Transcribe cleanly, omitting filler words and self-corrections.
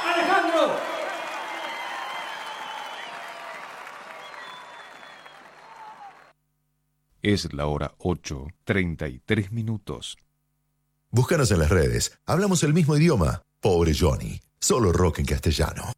Alejandro. Es la hora 8:33. Búscanos en las redes. Hablamos el mismo idioma. Pobre Johnny. Solo rock en castellano.